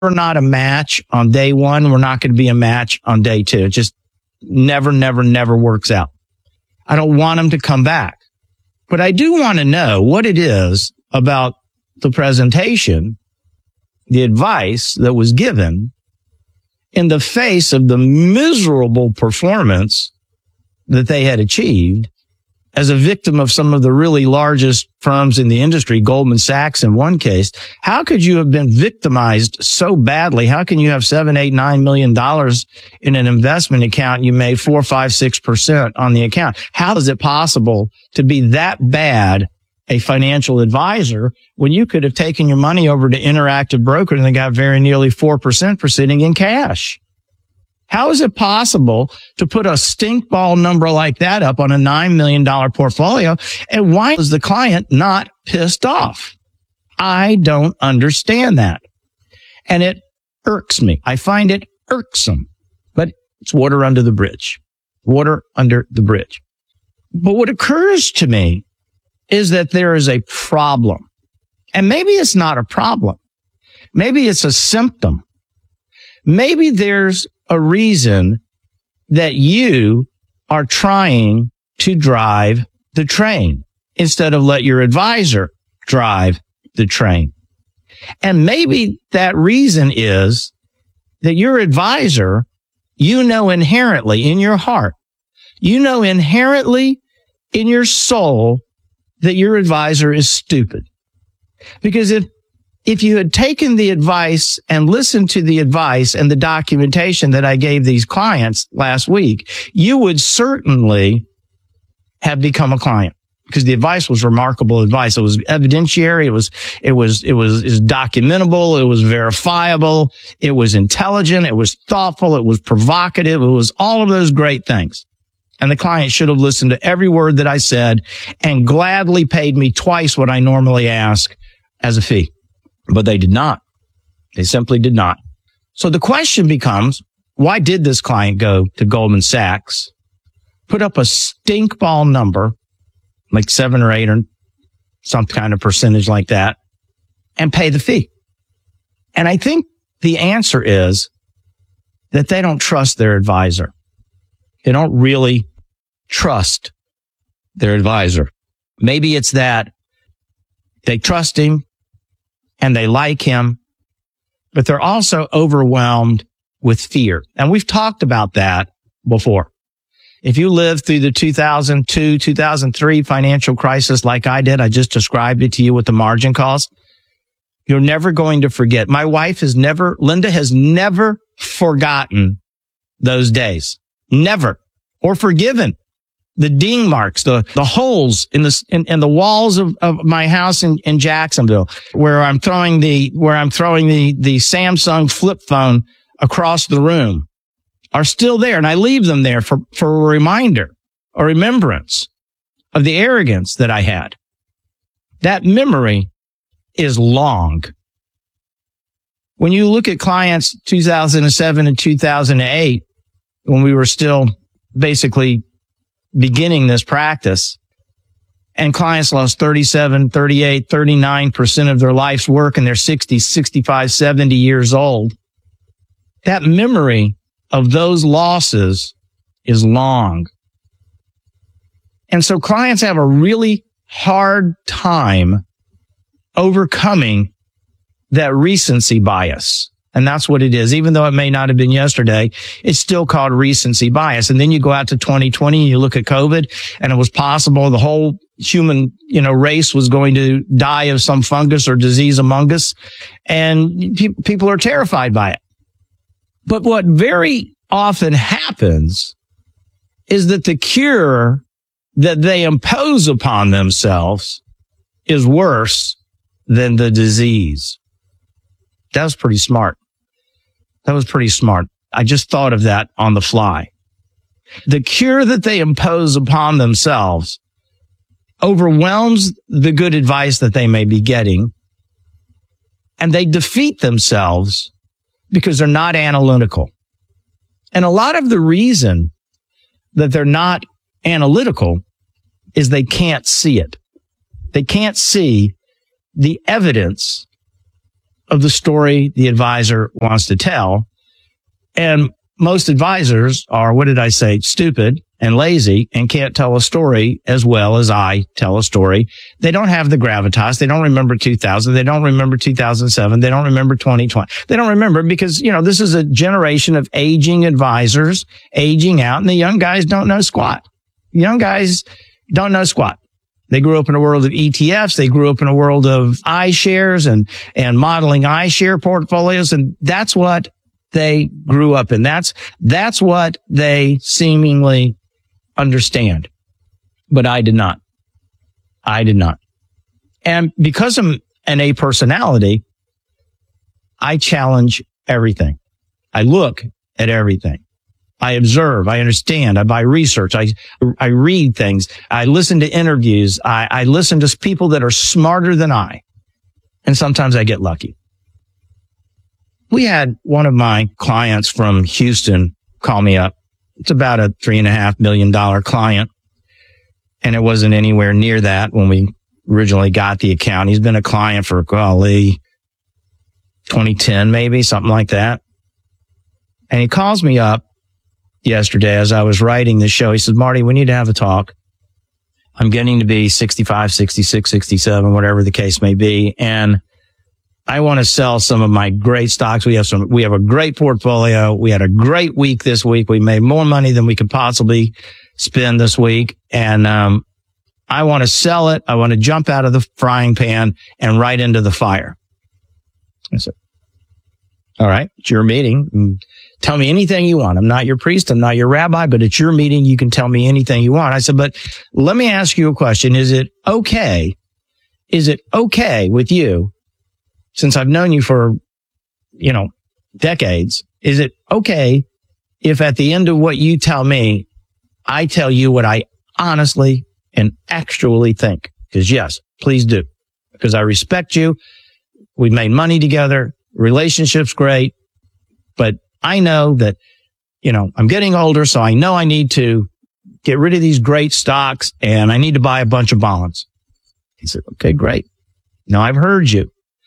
we're not a match on day one. We're not going to be a match on day two. It just never works out. I don't want them to come back. But I do want to know what it is about the presentation, the advice that was given in the face of the miserable performance that they had achieved as a victim of some of the really largest firms in the industry, Goldman Sachs in one case. How could you have been victimized so badly? How can you have $7, $8, $9 million in an investment account and you made 4, 5, 6% on the account? How is it possible to be that bad a financial advisor when you could have taken your money over to Interactive Broker and they got very nearly 4% for sitting in cash? How is it possible to put a stinkball number like that up on a $9 million portfolio? And why is the client not pissed off? I don't understand that. And it irks me. I find it irksome, but it's water under the bridge. Water under the bridge. But what occurs to me is that there is a problem. And maybe it's not a problem. Maybe it's a symptom. Maybe there's a reason that you are trying to drive the train instead of let your advisor drive the train. And maybe that reason is that your advisor, you know inherently in your heart, you know inherently in your soul that your advisor is stupid. Because if you had taken the advice and listened to the advice and the documentation that I gave these clients last week, you would certainly have become a client because the advice was remarkable advice. It was evidentiary. It was documentable. It was verifiable. It was intelligent. It was thoughtful. It was provocative. It was all of those great things. And the client should have listened to every word that I said and gladly paid me twice what I normally ask as a fee. But they did not. They simply did not. So the question becomes, why did this client go to Goldman Sachs, put up a stinkball number, like 7 or 8 or some kind of percentage like that, and pay the fee? And I think the answer is that they don't trust their advisor. They don't really trust their advisor. Maybe it's that they trust him and they like him, but they're also overwhelmed with fear. And we've talked about that before. If you lived through the 2002, 2003 financial crisis like I did, I just described it to you with the margin calls, you're never going to forget. My wife Linda has never forgotten those days. Never. Or forgiven the ding marks, the holes in the walls of my house in Jacksonville, where I'm throwing the Samsung flip phone across the room, are still there. And I leave them there for a reminder, a remembrance of the arrogance that I had. That memory is long. When you look at clients 2007 and 2008, when we were still basically beginning this practice, and clients lost 37, 38, 39% of their life's work and they're 60, 65, 70 years old. That memory of those losses is long. And so clients have a really hard time overcoming that recency bias. And that's what it is. Even though it may not have been yesterday, it's still called recency bias. And then you go out to 2020 and you look at COVID, and it was possible the whole human, race was going to die of some fungus or disease among us. And people are terrified by it. But what very often happens is that the cure that they impose upon themselves is worse than the disease. That was pretty smart. I just thought of that on the fly. The cure that they impose upon themselves overwhelms the good advice that they may be getting, and they defeat themselves because they're not analytical. And a lot of the reason that they're not analytical is they can't see it. They can't see the evidence of the story the advisor wants to tell. And most advisors are, what did I say, stupid and lazy and can't tell a story as well as I tell a story. They don't have the gravitas. They don't remember 2000. They don't remember 2007. They don't remember 2020. They don't remember because, this is a generation of aging advisors aging out, and the young guys don't know squat. Young guys don't know squat. They grew up in a world of ETFs. They grew up in a world of iShares and modeling iShare portfolios. And that's what they grew up in. That's what they seemingly understand. But I did not. And because I'm an A personality, I challenge everything. I look at everything. I observe, I understand, I buy research, I read things, I listen to interviews, I listen to people that are smarter than I. And sometimes I get lucky. We had one of my clients from Houston call me up. It's about a $3.5 million client. And it wasn't anywhere near that when we originally got the account. He's been a client for, 2010, maybe, something like that. And he calls me up yesterday as I was writing this show. He said, Marty, we need to have a talk. I'm getting to be 65, 66, 67, whatever the case may be. And I want to sell some of my great stocks. We have a great portfolio. We had a great week this week. We made more money than we could possibly spend this week. And, I want to sell it. I want to jump out of the frying pan and right into the fire. I said, all right, it's your meeting. Tell me anything you want. I'm not your priest. I'm not your rabbi, but it's your meeting. You can tell me anything you want. I said, but let me ask you a question. Is it okay with you, since I've known you for, decades, is it okay if at the end of what you tell me, I tell you what I honestly and actually think? Because yes, please do. Because I respect you. We've made money together. Relationship's great. But I know that, I'm getting older, so I know I need to get rid of these great stocks and I need to buy a bunch of bonds. He said, okay, great. Now I've heard you.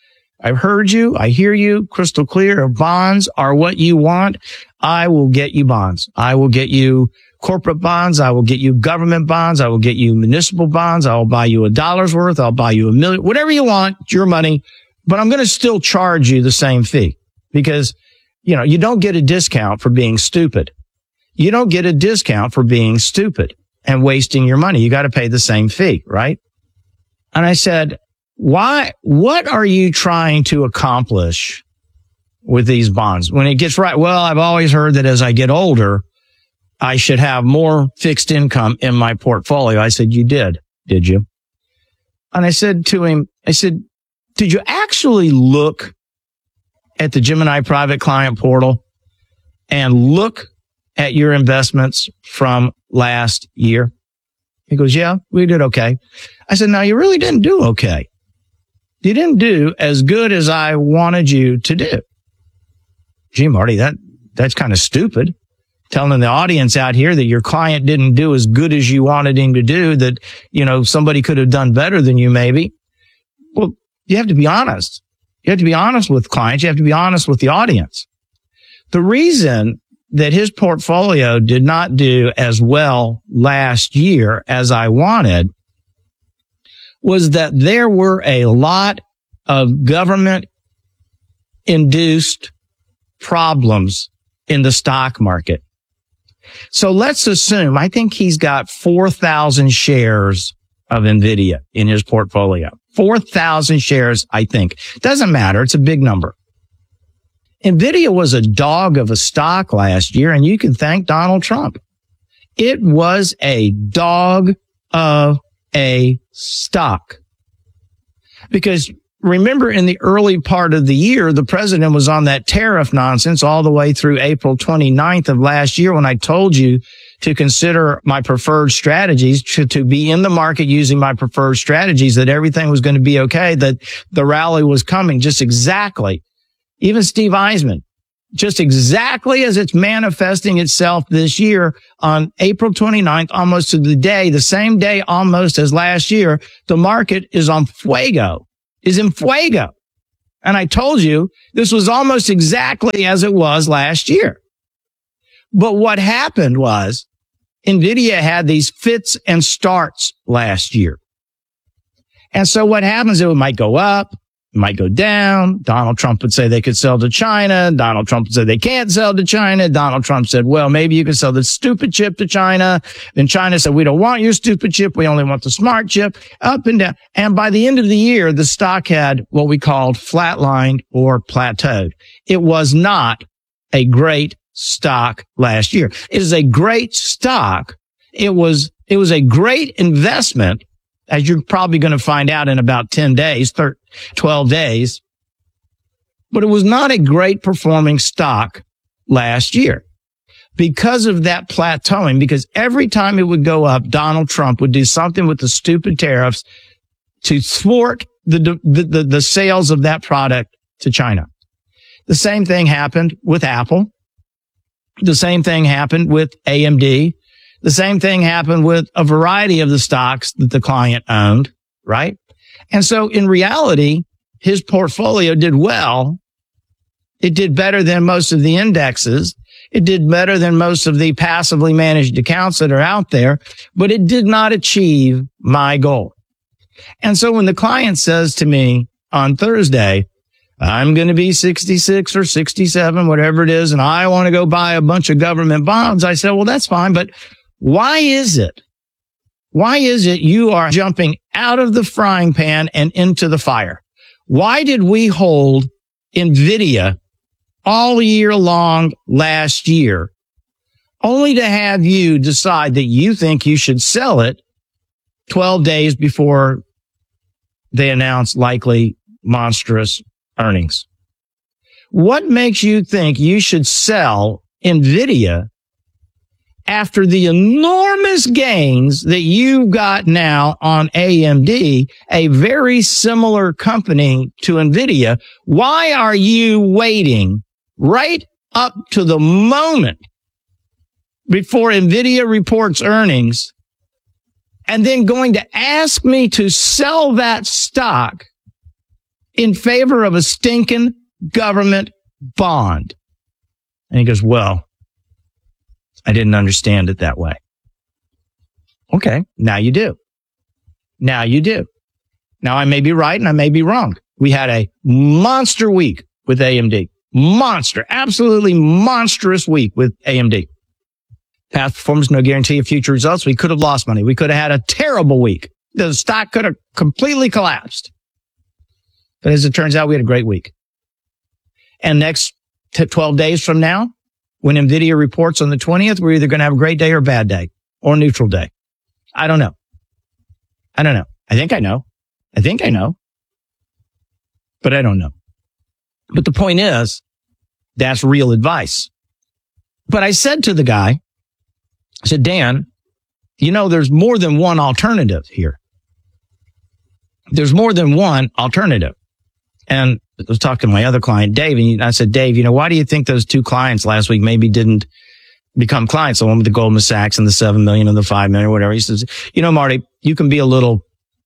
I hear you crystal clear. Bonds are what you want. I will get you bonds. I will get you corporate bonds. I will get you government bonds. I will get you municipal bonds. I will buy you $1 worth. I'll buy you $1 million, whatever you want. It's your money, but I'm going to still charge you the same fee because you don't get a discount for being stupid. You don't get a discount for being stupid and wasting your money. You got to pay the same fee, right? And I said, what are you trying to accomplish with these bonds? When it gets right, well, I've always heard that as I get older, I should have more fixed income in my portfolio. I said, you did you? And I said to him, did you actually look at the Gemini private client portal and look at your investments from last year? He goes, yeah, we did okay. I said, no, you really didn't do okay. You didn't do as good as I wanted you to do. Gee, Marty, that's kind of stupid. Telling the audience out here that your client didn't do as good as you wanted him to do, that, somebody could have done better than you maybe. Well, you have to be honest. You have to be honest with clients. You have to be honest with the audience. The reason that his portfolio did not do as well last year as I wanted was that there were a lot of government-induced problems in the stock market. So let's assume, I think he's got 4,000 shares of NVIDIA in his portfolio. 4,000 shares, I think. Doesn't matter. It's a big number. NVIDIA was a dog of a stock last year, and you can thank Donald Trump. It was a dog of a stock. Because remember, in the early part of the year, the president was on that tariff nonsense all the way through April 29th of last year when I told you to consider my preferred strategies, to be in the market using my preferred strategies, that everything was going to be okay, that the rally was coming just exactly. Even Steve Eisman, just exactly as it's manifesting itself this year on April 29th, almost to the day, the same day almost as last year, the market is on fuego, is in fuego. And I told you this was almost exactly as it was last year. But what happened was NVIDIA had these fits and starts last year. And so what happens, it might go up, it might go down. Donald Trump would say they could sell to China. Donald Trump would say they can't sell to China. Donald Trump said, well, maybe you can sell the stupid chip to China. Then China said, we don't want your stupid chip. We only want the smart chip. Up and down. And by the end of the year, the stock had what we called flatlined or plateaued. It was not a great stock last year. It is a great stock. It was a great investment, as you're probably going to find out in about 10 days, 12 days. But it was not a great performing stock last year because of that plateauing, because every time it would go up, Donald Trump would do something with the stupid tariffs to thwart the sales of that product to China. The same thing happened with Apple. The same thing happened with AMD. The same thing happened with a variety of the stocks that the client owned, right? And so in reality, his portfolio did well. It did better than most of the indexes. It did better than most of the passively managed accounts that are out there, but it did not achieve my goal. And so when the client says to me on Thursday, I'm going to be 66 or 67, whatever it is, and I want to go buy a bunch of government bonds, I said, well, that's fine, but why is it you are jumping out of the frying pan and into the fire? Why did we hold NVIDIA all year long last year, only to have you decide that you think you should sell it 12 days before they announce likely monstrous earnings? What makes you think you should sell NVIDIA after the enormous gains that you got now on AMD, a very similar company to NVIDIA? Why are you waiting right up to the moment before NVIDIA reports earnings and then going to ask me to sell that stock in favor of a stinking government bond? And he goes, well, I didn't understand it that way. Okay, now you do. Now you do. Now I may be right and I may be wrong. We had a monster week with AMD. Monster, absolutely monstrous week with AMD. Past performance, no guarantee of future results. We could have lost money. We could have had a terrible week. The stock could have completely collapsed. But as it turns out, we had a great week. And next 12 days from now, when NVIDIA reports on the 20th, we're either going to have a great day or a bad day or a neutral day. I don't know. I think I know. But I don't know. But the point is, that's real advice. But I said to the guy, I said, Dan, there's more than one alternative here. There's more than one alternative. And I was talking to my other client, Dave, and I said, Dave, why do you think those two clients last week maybe didn't become clients? The one with the Goldman Sachs and the 7 million and the 5 million or whatever. He says, Marty, you can be a little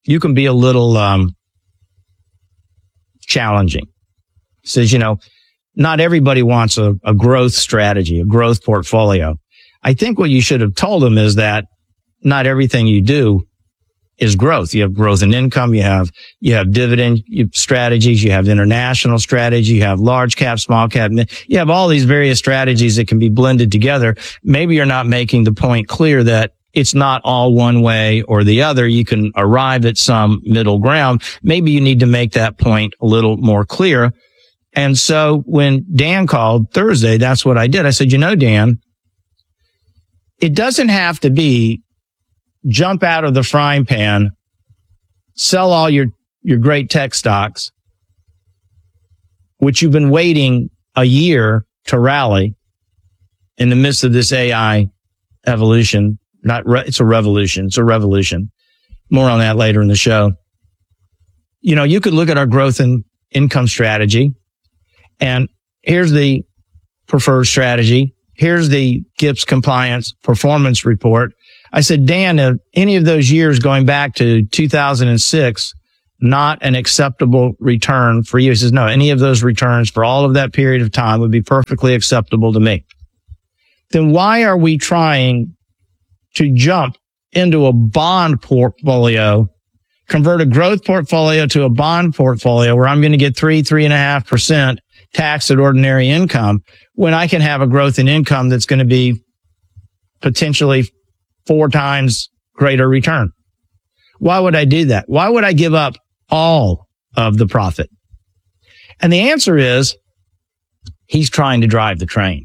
challenging. He says, not everybody wants a growth strategy, a growth portfolio. I think what you should have told them is that not everything you do is growth. You have growth in income. You have dividend strategies. You have international strategy. You have large cap, small cap. You have all these various strategies that can be blended together. Maybe you're not making the point clear that it's not all one way or the other. You can arrive at some middle ground. Maybe you need to make that point a little more clear. And so when Dan called Thursday, that's what I did. I said, Dan, it doesn't have to be jump out of the frying pan, sell all your great tech stocks, which you've been waiting a year to rally in the midst of this AI evolution. It's a revolution. It's a revolution. More on that later in the show. You could look at our growth and income strategy, and here's the preferred strategy. Here's the GIPS compliance performance report. I said, Dan, any of those years going back to 2006, not an acceptable return for you? He says, no, any of those returns for all of that period of time would be perfectly acceptable to me. Then why are we trying to jump into a bond portfolio, convert a growth portfolio to a bond portfolio where I'm going to get 3.5% tax at ordinary income when I can have a growth in income that's going to be potentially 4 times greater return? Why would I do that? Why would I give up all of the profit? And the answer is he's trying to drive the train.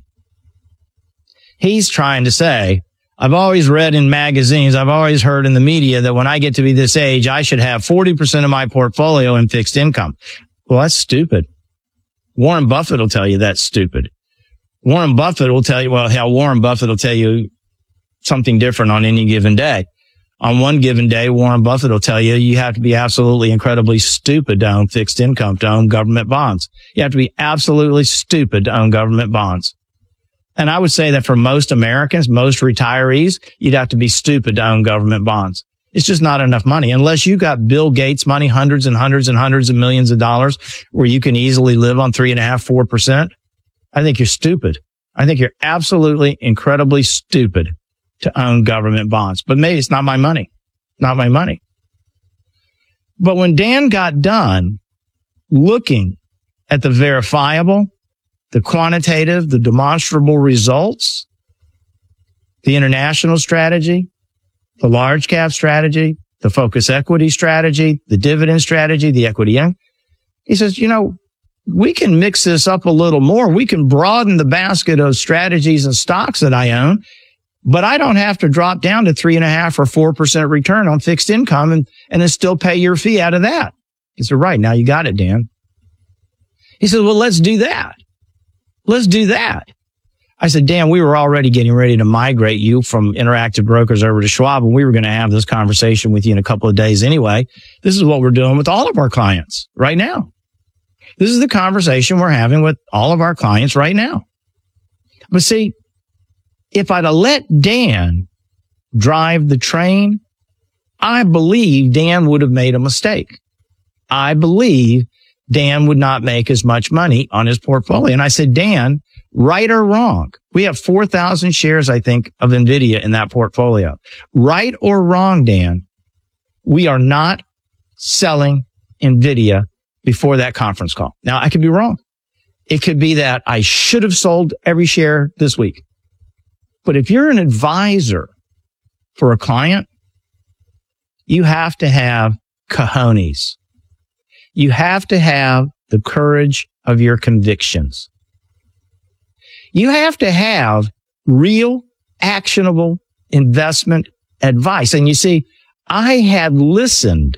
He's trying to say, I've always read in magazines, I've always heard in the media that when I get to be this age, I should have 40% of my portfolio in fixed income. Well, that's stupid. Warren Buffett will tell you that's stupid. Warren Buffett will tell you, well, hell, Warren Buffett will tell you something different on any given day. On one given day, Warren Buffett will tell you, you have to be absolutely incredibly stupid to own fixed income, to own government bonds. You have to be absolutely stupid to own government bonds. And I would say that for most Americans, most retirees, you'd have to be stupid to own government bonds. It's just not enough money. Unless you got Bill Gates money, hundreds and hundreds and hundreds of millions of dollars where you can easily live on 3.5%, 4%. I think you're stupid. I think you're absolutely incredibly stupid to own government bonds. But maybe it's not my money. Not my money. But when Dan got done looking at the verifiable, the quantitative, the demonstrable results, the international strategy, the large cap strategy, the focus equity strategy, the dividend strategy, the equity young, he says, we can mix this up a little more. We can broaden the basket of strategies and stocks that I own, but I don't have to drop down to 3.5% or 4% return on fixed income and then still pay your fee out of that. He said, right, now you got it, Dan. He said, well, let's do that. Let's do that. I said, Dan, we were already getting ready to migrate you from Interactive Brokers over to Schwab, and we were going to have this conversation with you in a couple of days anyway. This is what we're doing with all of our clients right now. This is the conversation we're having with all of our clients right now. But see, if I'd have let Dan drive the train, I believe Dan would have made a mistake. I believe Dan would not make as much money on his portfolio. And I said, Dan, right or wrong, we have 4,000 shares, I think, of NVIDIA in that portfolio. Right or wrong, Dan, we are not selling NVIDIA before that conference call. Now, I could be wrong. It could be that I should have sold every share this week. But if you're an advisor for a client, you have to have cojones. You have to have the courage of your convictions. You have to have real, actionable investment advice. And you see, I had listened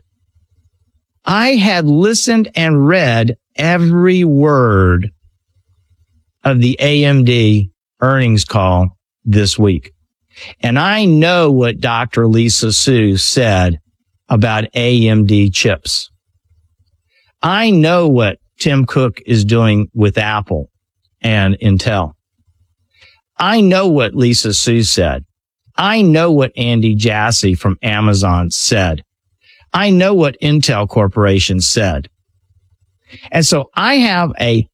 and read every word of the AMD earnings call this week. And I know what Dr. Lisa Su said about AMD chips. I know what Tim Cook is doing with Apple and Intel. I know what Lisa Su said. I know what Andy Jassy from Amazon said. I know what Intel Corporation said. And so I have a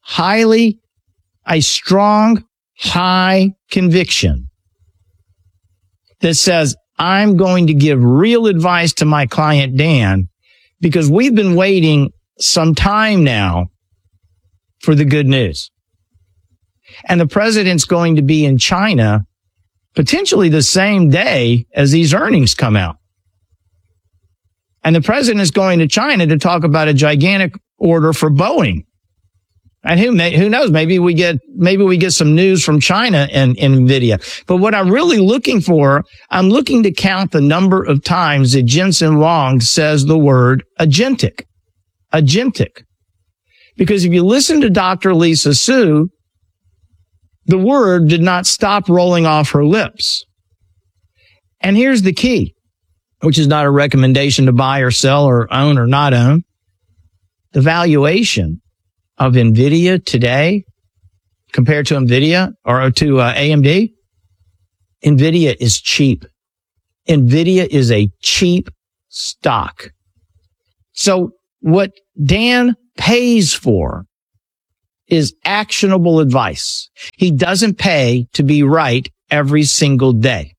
strong, high conviction that says I'm going to give real advice to my client, Dan, because we've been waiting some time now for the good news. And the president's going to be in China potentially the same day as these earnings come out. And the president is going to China to talk about a gigantic order for Boeing. And who knows? Maybe we get some news from China and NVIDIA. But what I'm really looking for, I'm looking to count the number of times that Jensen Huang says the word agentic. Agentic. Because if you listen to Dr. Lisa Su, the word did not stop rolling off her lips. And here's the key, which is not a recommendation to buy or sell or own or not own. The valuation of NVIDIA today compared to NVIDIA or to AMD, NVIDIA is cheap. NVIDIA is a cheap stock. So what Dan pays for is actionable advice. He doesn't pay to be right every single day,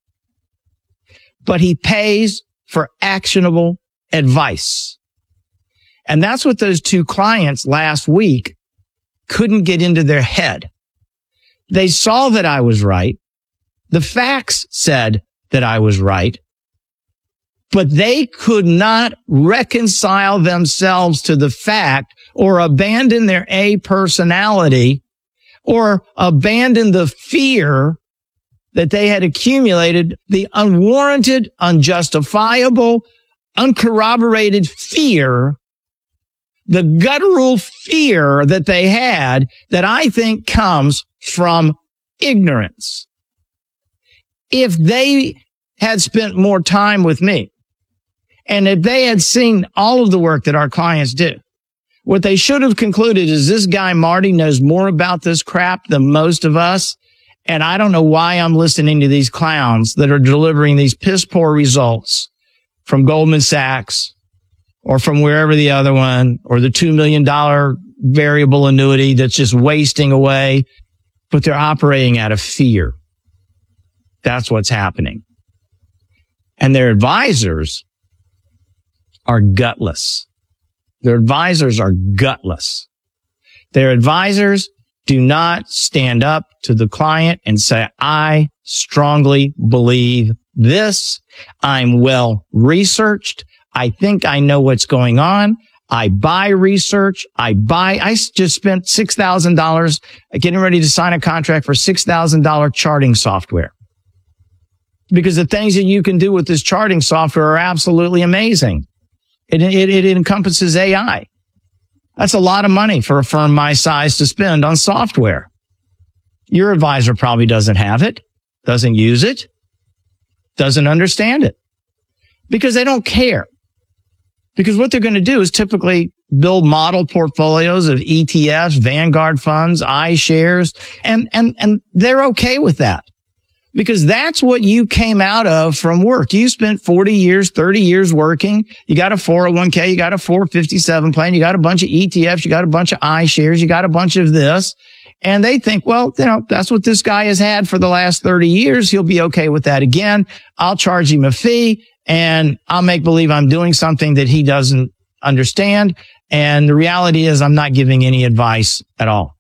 but he pays for actionable advice. And that's what those two clients last week couldn't get into their head. They saw that I was right. The facts said that I was right, but they could not reconcile themselves to the fact or abandon their A personality or abandon the fear that they had accumulated, the unwarranted, unjustifiable, uncorroborated fear, the guttural fear that they had that I think comes from ignorance. If they had spent more time with me and if they had seen all of the work that our clients do, what they should have concluded is this guy, Marty, knows more about this crap than most of us. And I don't know why I'm listening to these clowns that are delivering these piss poor results from Goldman Sachs or from wherever the other one, or the $2 million variable annuity that's just wasting away, but they're operating out of fear. That's what's happening. And their advisors are gutless. Their advisors are gutless. Their advisors do not stand up to the client and say, I strongly believe this. I'm well researched. I think I know what's going on. I buy research. I just spent $6,000 getting ready to sign a contract for $6,000 charting software. Because the things that you can do with this charting software are absolutely amazing. It encompasses AI. That's a lot of money for a firm my size to spend on software. Your advisor probably doesn't have it, doesn't use it, doesn't understand it, because they don't care. Because what they're going to do is typically build model portfolios of ETFs, Vanguard funds, iShares, and they're okay with that. Because that's what you came out of from work. You spent 40 years, 30 years working. You got a 401k, you got a 457 plan, you got a bunch of ETFs, you got a bunch of iShares, you got a bunch of this. And they think, well, that's what this guy has had for the last 30 years. He'll be okay with that again. I'll charge him a fee and I'll make believe I'm doing something that he doesn't understand. And the reality is I'm not giving any advice at all.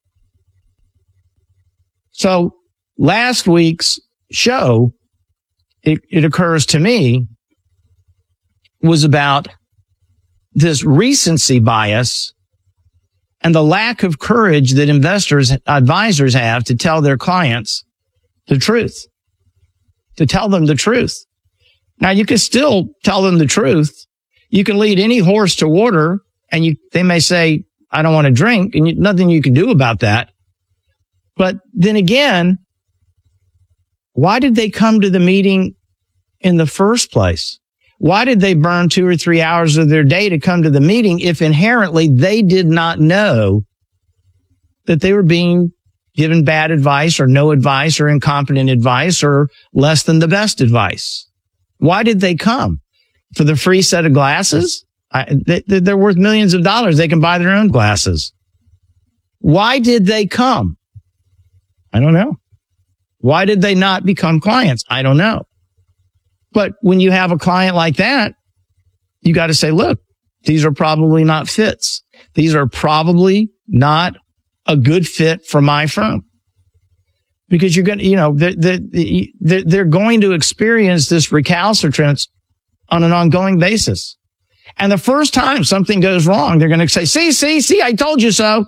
So last week's show, it occurs to me, was about this recency bias and the lack of courage that advisors have to tell their clients the truth, to tell them the truth. Now, you can still tell them the truth. You can lead any horse to water, and they may say, I don't want to drink, and nothing you can do about that. But then again, why did they come to the meeting in the first place? Why did they burn 2 or 3 hours of their day to come to the meeting if inherently they did not know that they were being given bad advice or no advice or incompetent advice or less than the best advice? Why did they come? For the free set of glasses? They're worth millions of dollars. They can buy their own glasses. Why did they come? I don't know. Why did they not become clients? I don't know. But when you have a client like that, you got to say, look, these are probably not fits. These are probably not a good fit for my firm. Because you're going to, they're going to experience this recalcitrance on an ongoing basis. And the first time something goes wrong, they're going to say, see, I told you so.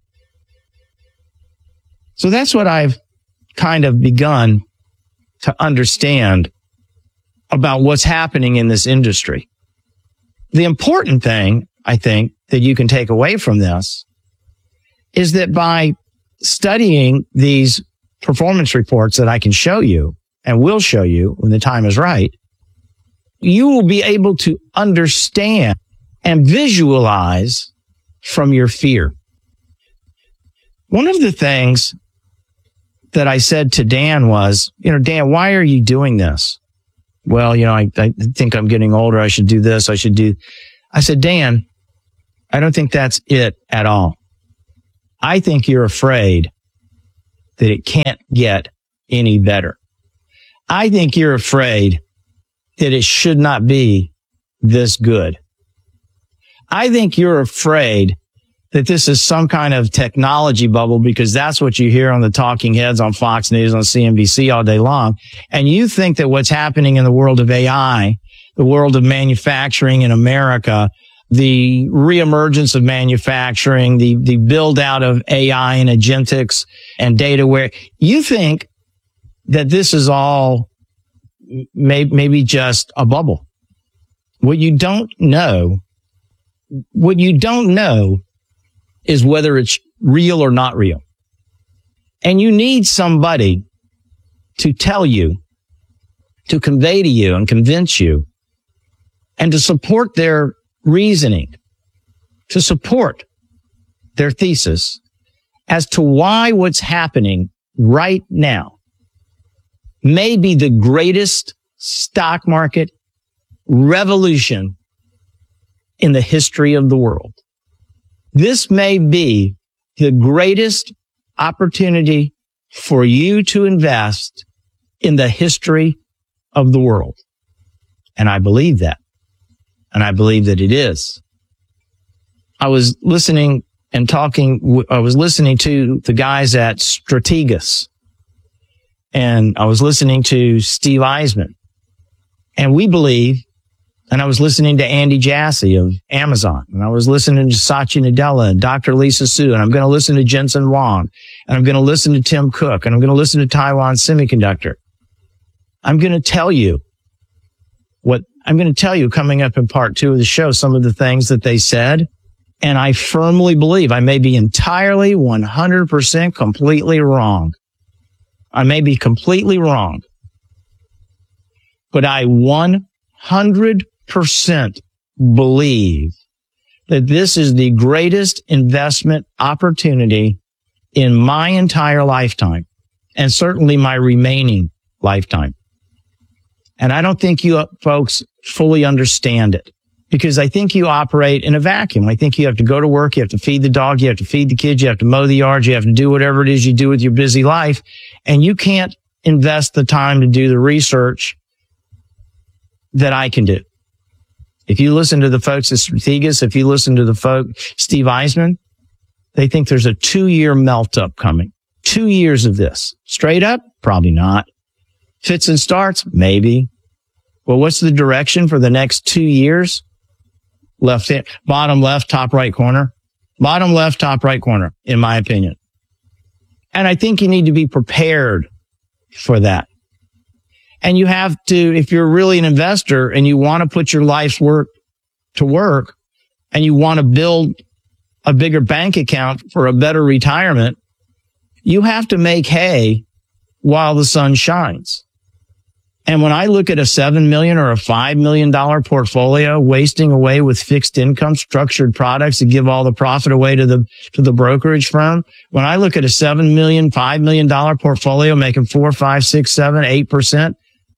So that's what I've kind of begun to understand about what's happening in this industry. The important thing, I think, that you can take away from this is that by studying these performance reports that I can show you and will show you when the time is right, you will be able to understand and visualize from your fear. One of the things that I said to Dan was, Dan, why are you doing this? Well, I think I'm getting older. I should do this. I said, Dan, I don't think that's it at all. I think you're afraid that it can't get any better. I think you're afraid that it should not be this good. I think you're afraid that this is some kind of technology bubble because that's what you hear on the talking heads on Fox News, on CNBC all day long. And you think that what's happening in the world of AI, the world of manufacturing in America, the reemergence of manufacturing, the build out of AI and agentics and data where you think that this is all maybe just a bubble. What you don't know is whether it's real or not real. And you need somebody to tell you, to convey to you and convince you, and to support their reasoning, to support their thesis as to why what's happening right now may be the greatest stock market revolution in the history of the world. This may be the greatest opportunity for you to invest in the history of the world. And I believe that. And I believe that it is. I was listening to the guys at Strategas. And I was listening to Steve Eisman. And we believe, and I was listening to Andy Jassy of Amazon, and I was listening to Satya Nadella and Dr. Lisa Su, and I'm going to listen to Jensen Huang, and I'm going to listen to Tim Cook, and I'm going to listen to Taiwan Semiconductor. I'm going to tell you coming up in part 2 of the show, some of the things that they said. And I firmly believe I may be entirely 100% completely wrong. I may be completely wrong, but I 100% believe that this is the greatest investment opportunity in my entire lifetime, and certainly my remaining lifetime. And I don't think you folks fully understand it, because I think you operate in a vacuum. I think you have to go to work, you have to feed the dog, you have to feed the kids, you have to mow the yard, you have to do whatever it is you do with your busy life, and you can't invest the time to do the research that I can do. If you listen to the folks at Strategas, if you listen to the Steve Eisman, they think there's a 2-year melt up coming. 2 years of this. Straight up? Probably not. Fits and starts? Maybe. Well, what's the direction for the next 2 years? Left hand, bottom left, top right corner. Bottom left, top right corner, in my opinion. And I think you need to be prepared for that. And you have to, if you're really an investor and you want to put your life's work to work and you want to build a bigger bank account for a better retirement, you have to make hay while the sun shines. And when I look at a $7 million or a $5 million portfolio wasting away with fixed income structured products that give all the profit away to the brokerage firm, when I look at a $7 million, $5 million portfolio making 4, 5, 6, 7, 8%,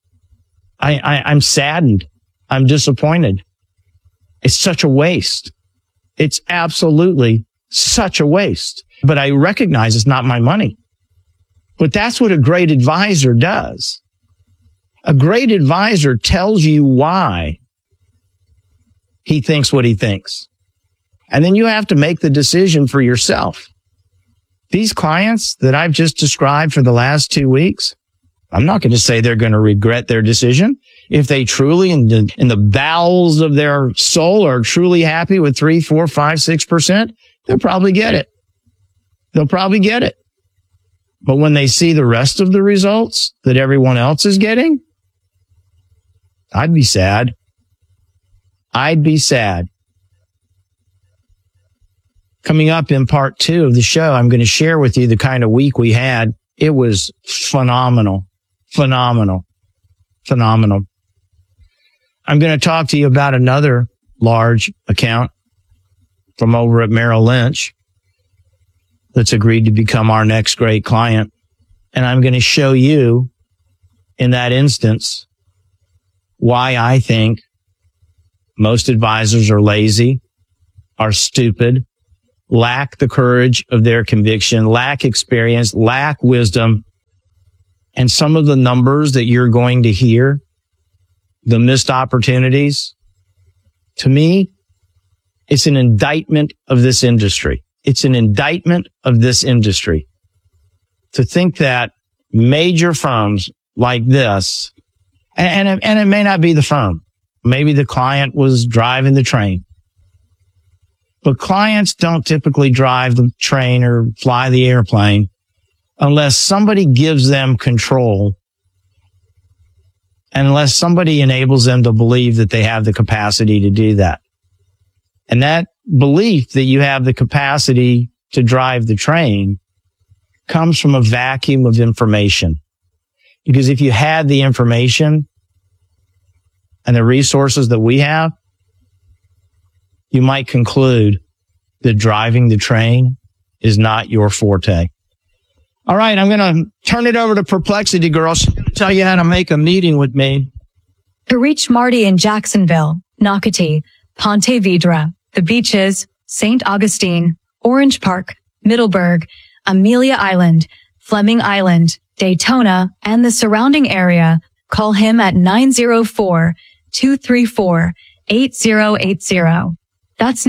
I'm saddened. I'm disappointed. It's such a waste. It's absolutely such a waste. But I recognize it's not my money. But that's what a great advisor does. A great advisor tells you why he thinks what he thinks. And then you have to make the decision for yourself. These clients that I've just described for the last 2 weeks, I'm not going to say they're going to regret their decision. If they truly, in the bowels of their soul, are truly happy with 3, 4, 5, 6%, they'll probably get it. They'll probably get it. But when they see the rest of the results that everyone else is getting, I'd be sad. I'd be sad. Coming up in part 2 of the show, I'm going to share with you the kind of week we had. It was phenomenal. Phenomenal. Phenomenal. I'm going to talk to you about another large account from over at Merrill Lynch that's agreed to become our next great client. And I'm going to show you in that instance why I think most advisors are lazy are stupid, lack the courage of their conviction, lack experience, lack wisdom. And some of the numbers that you're going to hear, the missed opportunities, to me, it's an indictment of this industry. It's an indictment of this industry to think that major firms like this, and it may not be the firm. Maybe the client was driving the train. But clients don't typically drive the train or fly the airplane unless somebody gives them control, unless somebody enables them to believe that they have the capacity to do that. And that belief that you have the capacity to drive the train comes from a vacuum of information. Because if you had the information and the resources that we have, you might conclude that driving the train is not your forte. All right, I'm going to turn it over to Perplexity Girl. She's going to tell you how to make a meeting with me. To reach Marty in Jacksonville, Nocatee, Ponte Vedra, the Beaches, St. Augustine, Orange Park, Middleburg, Amelia Island, Fleming Island, Daytona, and the surrounding area, call him at 904-234-8080. That's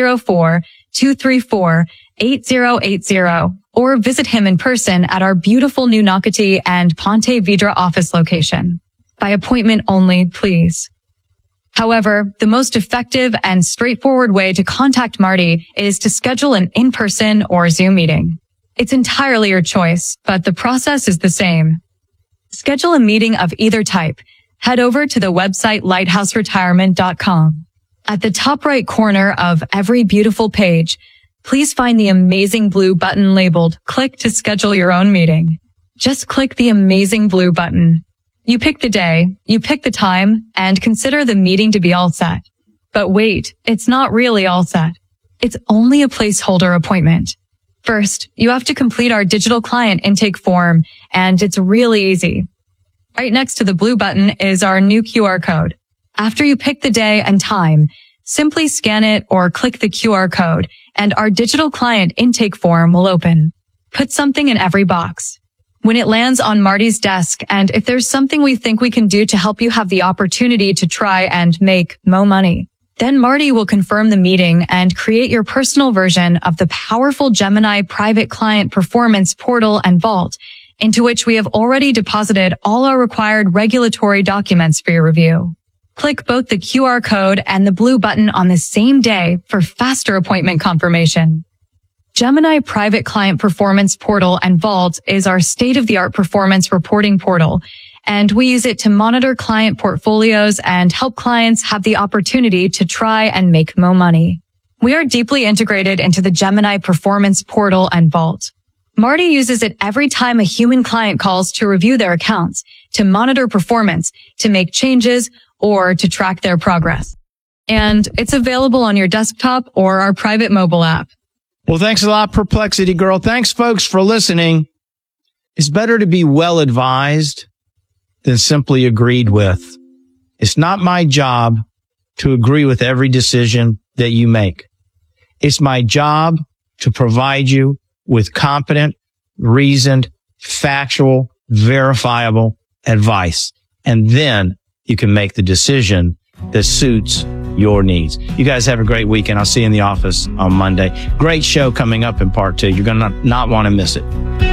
904-234-8080. Or visit him in person at our beautiful new Nocatee and Ponte Vedra office location. By appointment only, please. However, the most effective and straightforward way to contact Marty is to schedule an in-person or Zoom meeting. It's entirely your choice, but the process is the same. Schedule a meeting of either type. Head over to the website lighthouseretirement.com. At the top right corner of every beautiful page, please find the amazing blue button labeled "Click to schedule your own meeting." Just click the amazing blue button. You pick the day, you pick the time, and consider the meeting to be all set. But wait, it's not really all set. It's only a placeholder appointment. First, you have to complete our digital client intake form, and it's really easy. Right next to the blue button is our new QR code. After you pick the day and time, simply scan it or click the QR code, and our digital client intake form will open. Put something in every box. When it lands on Marty's desk, and if there's something we think we can do to help you have the opportunity to try and make more money, then Marty will confirm the meeting and create your personal version of the powerful Gemini private client performance portal and vault, into which we have already deposited all our required regulatory documents for your review. Click both the QR code and the blue button on the same day for faster appointment confirmation. Gemini Private Client Performance Portal and Vault is our state-of-the-art performance reporting portal, and we use it to monitor client portfolios and help clients have the opportunity to try and make more money. We are deeply integrated into the Gemini Performance Portal and Vault. Marty uses it every time a human client calls to review their accounts, to monitor performance, to make changes, or to track their progress. And it's available on your desktop or our private mobile app. Well, thanks a lot, Perplexity Girl. Thanks, folks, for listening. It's better to be well advised than simply agreed with. It's not my job to agree with every decision that you make. It's my job to provide you with competent, reasoned, factual, verifiable advice. And then you can make the decision that suits your needs. You guys have a great weekend. I'll see you in the office on Monday. Great show coming up in part 2. You're going to not want to miss it.